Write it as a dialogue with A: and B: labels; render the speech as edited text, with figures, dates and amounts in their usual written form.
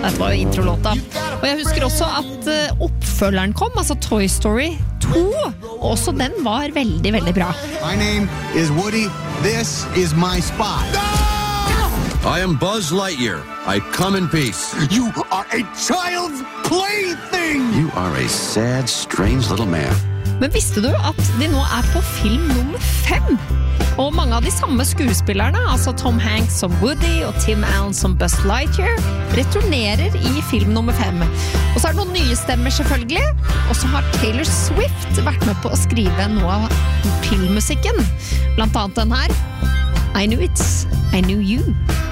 A: Dette var jo introlåta. Og jeg husker også at oppfølgeren kom, altså Toy Story 2. Også den var veldig, veldig bra.
B: My name is Woody. This is my spot.
C: I am Buzz Lightyear. I come in peace.
B: You are a child's plaything!
C: You are a sad, strange little man.
A: Men visste du at de nå på film nummer 5? Og mange av de samme skuespillerne, altså Tom Hanks som Woody og Tim Allen som Buzz Lightyear, returnerer i film nummer 5. Og så det noen nye stemmer selvfølgelig, og så har Taylor Swift vært med på å skrive noe av filmmusikken. Blant annet den her, I Knew It, I Knew You.